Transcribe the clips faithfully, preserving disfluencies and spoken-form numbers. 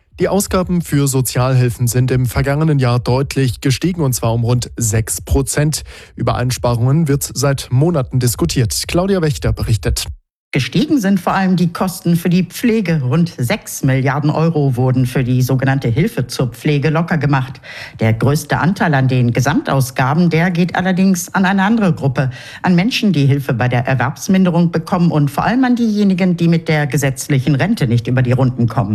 Die Ausgaben für Sozialhilfen sind im vergangenen Jahr deutlich gestiegen, und zwar um rund sechs Prozent. Über Einsparungen wird seit Monaten diskutiert. Claudia Wächter berichtet. Gestiegen sind vor allem die Kosten für die Pflege. Rund sechs Milliarden Euro wurden für die sogenannte Hilfe zur Pflege locker gemacht. Der größte Anteil an den Gesamtausgaben, der geht allerdings an eine andere Gruppe. An Menschen, die Hilfe bei der Erwerbsminderung bekommen, und vor allem an diejenigen, die mit der gesetzlichen Rente nicht über die Runden kommen.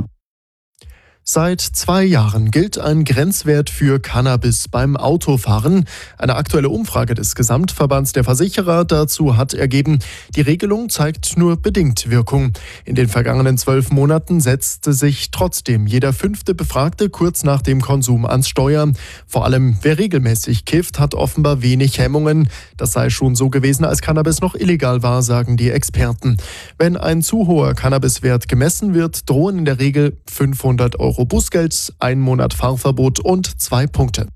Seit zwei Jahren gilt ein Grenzwert für Cannabis beim Autofahren. Eine aktuelle Umfrage des Gesamtverbands der Versicherer dazu hat ergeben, die Regelung zeigt nur bedingt Wirkung. In den vergangenen zwölf Monaten setzte sich trotzdem jeder fünfte Befragte kurz nach dem Konsum ans Steuer. Vor allem wer regelmäßig kifft, hat offenbar wenig Hemmungen. Das sei schon so gewesen, als Cannabis noch illegal war, sagen die Experten. Wenn ein zu hoher Cannabiswert gemessen wird, drohen in der Regel fünfhundert Euro Bußgeld, ein Monat Fahrverbot und zwei Punkte.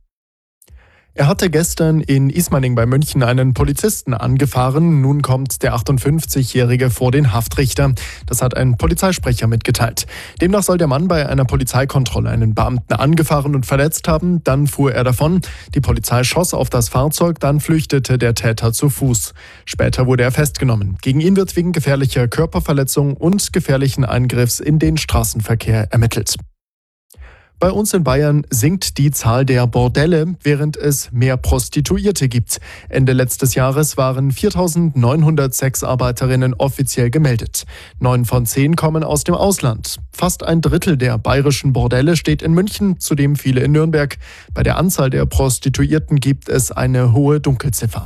Er hatte gestern in Ismaning bei München einen Polizisten angefahren. Nun kommt der achtundfünfzigjährige vor den Haftrichter. Das hat ein Polizeisprecher mitgeteilt. Demnach soll der Mann bei einer Polizeikontrolle einen Beamten angefahren und verletzt haben. Dann fuhr er davon. Die Polizei schoss auf das Fahrzeug, dann flüchtete der Täter zu Fuß. Später wurde er festgenommen. Gegen ihn wird wegen gefährlicher Körperverletzung und gefährlichen Eingriffs in den Straßenverkehr ermittelt. Bei uns in Bayern sinkt die Zahl der Bordelle, während es mehr Prostituierte gibt. Ende letztes Jahres waren viertausendneunhundert Sexarbeiterinnen offiziell gemeldet. Neun von zehn kommen aus dem Ausland. Fast ein Drittel der bayerischen Bordelle steht in München, zudem viele in Nürnberg. Bei der Anzahl der Prostituierten gibt es eine hohe Dunkelziffer.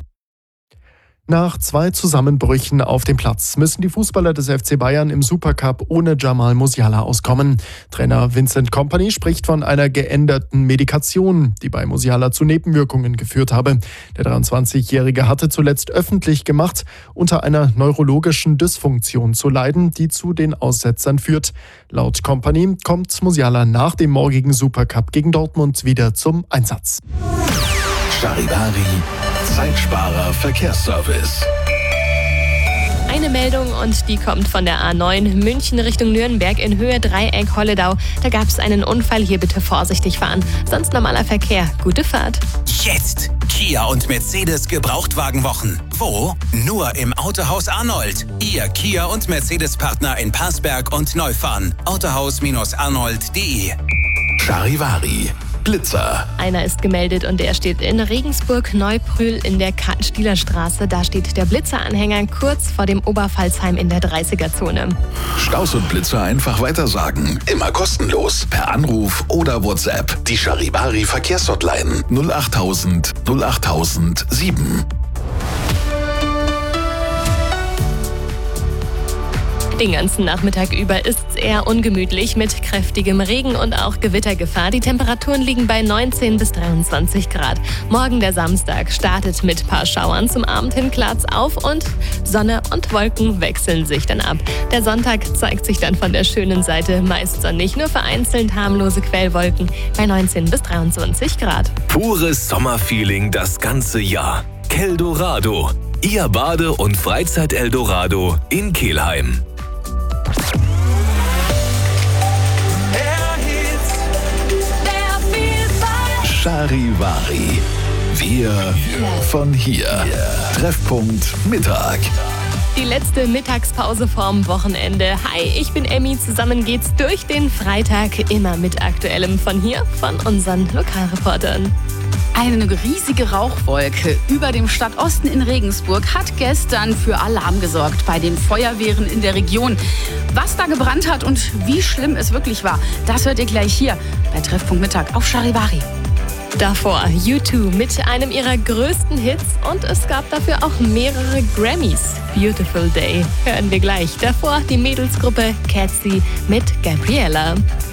Nach zwei Zusammenbrüchen auf dem Platz müssen die Fußballer des F C Bayern im Supercup ohne Jamal Musiala auskommen. Trainer Vincent Kompany spricht von einer geänderten Medikation, die bei Musiala zu Nebenwirkungen geführt habe. Der dreiundzwanzigjährige hatte zuletzt öffentlich gemacht, unter einer neurologischen Dysfunktion zu leiden, die zu den Aussetzern führt. Laut Kompany kommt Musiala nach dem morgigen Supercup gegen Dortmund wieder zum Einsatz. Charivari, Zeitsparer Verkehrsservice. Eine Meldung und die kommt von der A neun München Richtung Nürnberg in Höhe Dreieck-Holledau. Da gab es einen Unfall, hier bitte vorsichtig fahren. Sonst normaler Verkehr. Gute Fahrt. Jetzt Kia und Mercedes Gebrauchtwagenwochen. Wo? Nur im Autohaus Arnold. Ihr Kia und Mercedes Partner in Parsberg und Neufahren. autohaus arnold punkt de. Charivari. Blitzer. Einer ist gemeldet und der steht in Regensburg-Neubrühl in der Kartenstieler Straße. Da steht der Blitzeranhänger kurz vor dem Oberpfalzheim in der dreißiger-Zone. Staus und Blitzer einfach weitersagen. Immer kostenlos. Per Anruf oder WhatsApp. Die Charivari Verkehrshotline null achttausend null achttausend sieben. Den ganzen Nachmittag über ist es eher ungemütlich mit kräftigem Regen und auch Gewittergefahr. Die Temperaturen liegen bei neunzehn bis dreiundzwanzig Grad. Morgen der Samstag startet mit paar Schauern. Zum Abend hin klart's auf und Sonne und Wolken wechseln sich dann ab. Der Sonntag zeigt sich dann von der schönen Seite, meist sonnig, nur vereinzelt harmlose Quellwolken bei neunzehn bis dreiundzwanzig Grad. Pures Sommerfeeling das ganze Jahr. Keldorado, Ihr Bade- und Freizeit-Eldorado in Kelheim. Charivari. Wir von hier. Treffpunkt Mittag. Die letzte Mittagspause vorm Wochenende. Hi, ich bin Emmy. Zusammen geht's durch den Freitag. Immer mit Aktuellem von hier, von unseren Lokalreportern. Eine riesige Rauchwolke über dem Stadtosten in Regensburg hat gestern für Alarm gesorgt bei den Feuerwehren in der Region. Was da gebrannt hat und wie schlimm es wirklich war, das hört ihr gleich hier bei Treffpunkt Mittag auf Charivari. Davor U zwei mit einem ihrer größten Hits und es gab dafür auch mehrere Grammys. Beautiful Day hören wir gleich. Davor die Mädelsgruppe Catsy mit Gabriella.